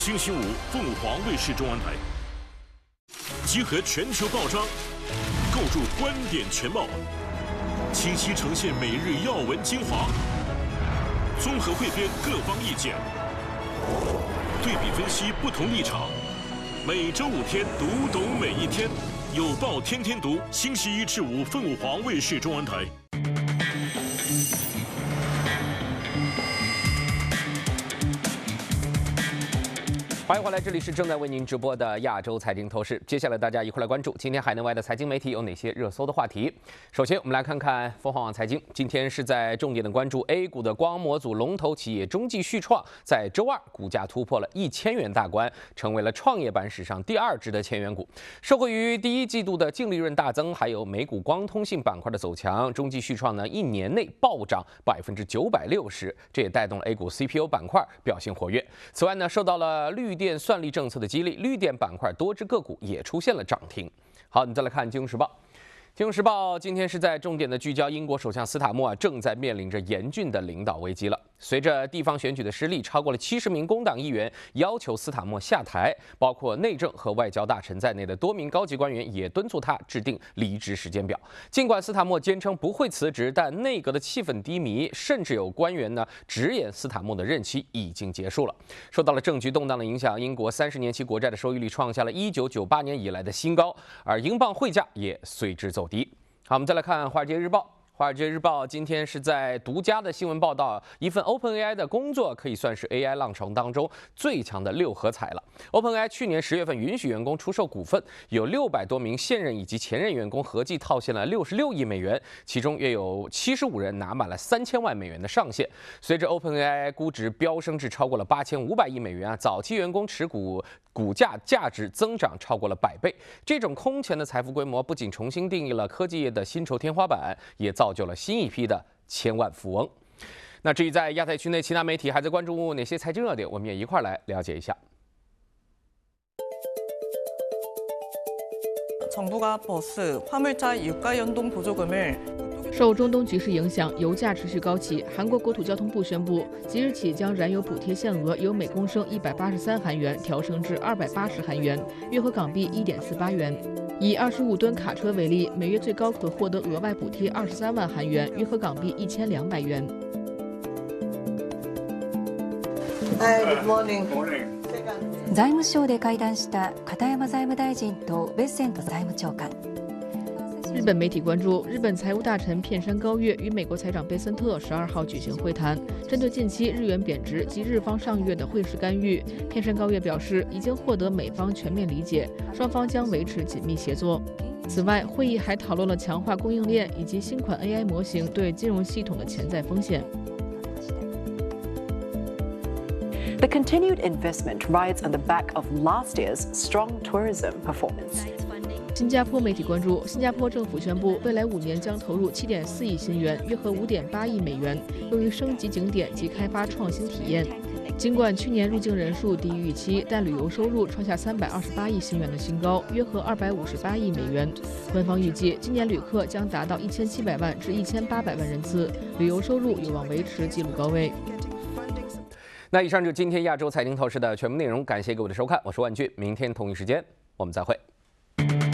星期五，凤凰卫视中文台，集合全球报章，构筑观点全貌，清晰呈现每日要闻精华，综合汇编各方意见，对比分析不同立场。每周5天，读懂每一天，有报天天读。星期1至5，凤凰卫视中文台。 欢迎回来，这里是正在为您直播的亚洲财经透视。接下来大家一块来关注今天海内外的财经媒体有哪些热搜的话题。首先，我们来看看凤凰网财经，今天是在重点的关注 A 股的光模组龙头企业中继续创，在周二股价突破了1000元大关，成为了创业板史上第2只的千元股。受惠于第1季度的净利润大增，还有美股光通信板块的走强，中继续创呢1年内暴涨960%，这也带动了 A 股 CPU 板块表现活跃。此外呢，受到了绿电算力政策的激励，绿电板块多只个股也出现了涨停。好，你再来看《金融时报》。《金融时报》今天是在重点的聚焦英国首相斯塔默正在面临着严峻的领导危机了。随着地方选举的失利，超过了70名工党议员要求斯塔默下台，包括内政和外交大臣在内的多名高级官员也敦促他制定离职时间表。尽管斯塔默坚称不会辞职，但内阁的气氛低迷，甚至有官员呢直言斯塔默的任期已经结束了。受到了政局动荡的影响，英国30年期国债的收益率创下了1998年以来的新高，而英镑汇价也随之走低。好，我们再来看《华尔街日报》。《华尔街日报》今天是在独家的新闻报道，一份 OpenAI 的工作可以算是 AI 浪潮当中最强的6合彩了。OpenAI 去年10月份允许员工出售股份，有600多名现任以及前任员工合计套现了66亿美元，其中约有75人拿满了3000万美元的上限。随着 OpenAI 估值飙升至超过了8500亿美元啊，早期员工持股价价值增长超过了100倍。这种空前的财富规模不仅重新定义了科技业的薪酬天花板，也造就了新一批的千万富翁。那至于在亚太区内，其他媒体还在关注哪些财经热点，我们也一块来了解一下。 정부가 버스, 화물차 유가 연동 보조금을 受中东局势影响，油价持续高企。韩国国土交通部宣布，即日起将燃油补贴限额由每公升183韩元调升至280韩元，约合港币1.48元。以25吨卡车为例，每月最高可获得额外補貼23万韓元，約合港幣1200元。 Good morning. 財務省で会談した片山財務大臣とベッセント財務長官。 日本媒体关注，日本财务大臣片山高月与美国财长贝森特12号举行会谈，针对近期日元贬值及日方上月的汇市干预，片山高月表示已经获得美方全面理解，双方将维持紧密协作。此外，会议还讨论了强化供应链以及新款 AI 模型对金融系统的潜在风险。 The continued investment rides on the back of last year's strong tourism performance. 新加坡媒体关注，新加坡政府宣布，未来5年将投入7.4亿新元，约合5.8亿美元，用于升级景点及开发创新体验。尽管去年入境人数低于预期，但旅游收入创下328亿新元的新高，约合258亿美元。官方预计，今年旅客将达到1700万至1800万人次，旅游收入有望维持纪录高位。 那以上就是今天亚洲财经透视的全部内容，感谢各位的收看，我是万俊，明天同一时间我们再会。